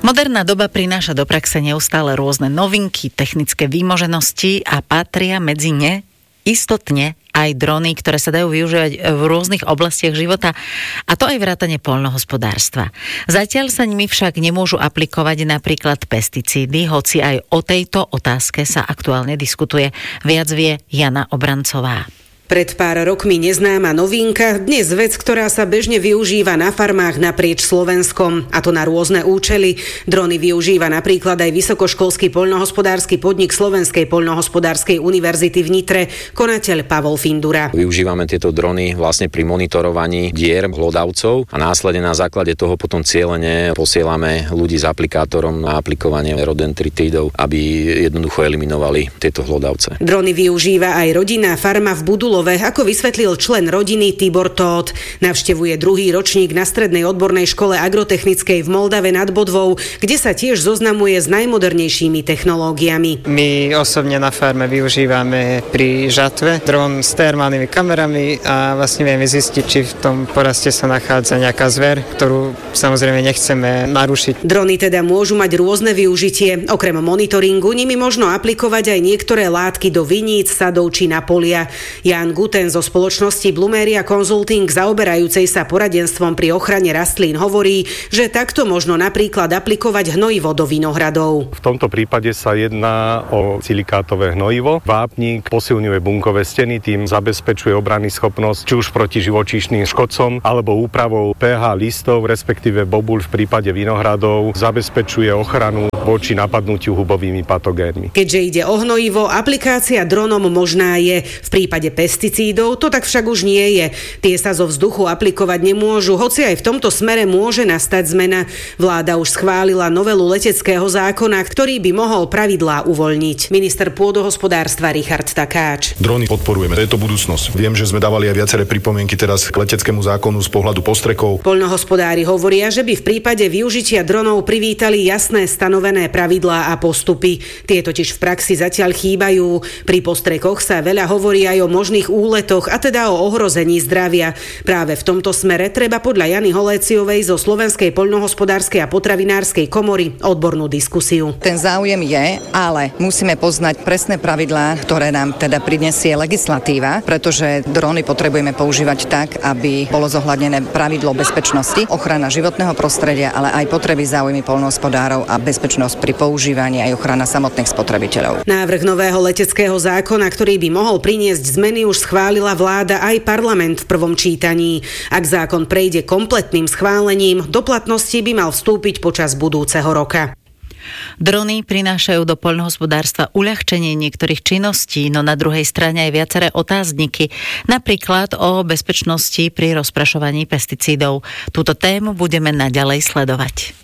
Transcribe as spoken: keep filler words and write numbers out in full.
Moderná doba prináša do praxe neustále rôzne novinky, technické výmoženosti a patria medzi ne istotne aj drony, ktoré sa dajú využívať v rôznych oblastiach života, a to aj vrátane poľnohospodárstva. Zatiaľ sa nimi však nemôžu aplikovať napríklad pesticídy, hoci aj o tejto otázke sa aktuálne diskutuje. Viac vie Jana Obrancová. Pred pár rokmi neznáma novinka, dnes vec, ktorá sa bežne využíva na farmách naprieč Slovenskom, a to na rôzne účely. Drony využíva napríklad aj vysokoškolský poľnohospodársky podnik Slovenskej poľnohospodárskej univerzity v Nitre, konateľ Pavol Findura. Využívame tieto drony vlastne pri monitorovaní dier hlodavcov a následne na základe toho potom cielene posielame ľudí s aplikátorom na aplikovanie rodentritídov, aby jednoducho eliminovali tieto hlodavce. Drony využíva aj rodinná farma v Budulove, ako vysvetlil člen rodiny Tibor Tóth. Navštevuje druhý ročník na strednej odbornej škole agrotechnickej v Moldave nad Bodvou, kde sa tiež zoznamuje s najmodernejšími technológiami. My osobne na farme využívame pri žatve dron s termálnymi kamerami a vlastne vieme zistiť, či v tom poraste sa nachádza nejaká zver, ktorú samozrejme nechceme narušiť. Drony teda môžu mať rôzne využitie. Okrem monitoringu nimi možno aplikovať aj niektoré látky do viníc, sadov či na polia. Jan Guten zo spoločnosti Blumeria Consulting, zaoberajúcej sa poradenstvom pri ochrane rastlín, hovorí, že takto možno napríklad aplikovať hnojivo do vinohradov. V tomto prípade sa jedná o silikátové hnojivo. Vápnik posilňuje bunkové steny, tým zabezpečuje obranný schopnosť či už proti živočíšnym škodcom alebo úpravou pH listov, respektíve bobuľ v prípade vinohradov, zabezpečuje ochranu voči napadnutiu hubovými patogénmi. Keďže ide o hnojivo, aplikácia dronom možná je. V prípade pesticídov to tak však už nie je. Tie sa zo vzduchu aplikovať nemôžu, hoci aj v tomto smere môže nastať zmena. Vláda už schválila novelu leteckého zákona, ktorý by mohol pravidlá uvoľniť. Minister pôdohospodárstva Richard Takáč. Drony podporujeme, to je to budúcnosť. Viem, že sme dávali aj viaceré pripomienky teraz k leteckému zákonu z pohľadu postrekov. Poľnohospodári hovoria, že by v prípade využitia dronov privítali jasné stanovené pravidlá a postupy. Tie totiž v praxi zatiaľ chýbajú. Pri postrekoch sa veľa hovorí aj o možných úletoch, a teda o ohrození zdravia. Práve v tomto smere treba podľa Jany Holéciovej zo Slovenskej poľnohospodárskej a potravinárskej komory odbornú diskusiu. Ten záujem je, ale musíme poznať presné pravidlá, ktoré nám teda prinesie legislatíva, pretože drony potrebujeme používať tak, aby bolo zohľadnené pravidlo bezpečnosti, ochrana životného prostredia, ale aj potreby záujmy poľnohospodárov a bezpečnosť pri používaní aj ochrana samotných spotrebiteľov. Návrh nového leteckého zákona, ktorý by mohol priniesť zmeny, už schválila vláda aj parlament v prvom čítaní. Ak zákon prejde kompletným schválením, do platnosti by mal vstúpiť počas budúceho roka. Drony prinášajú do poľnohospodárstva uľahčenie niektorých činností, no na druhej strane aj viaceré otázniky, napríklad o bezpečnosti pri rozprašovaní pesticídov. Túto tému budeme naďalej sledovať.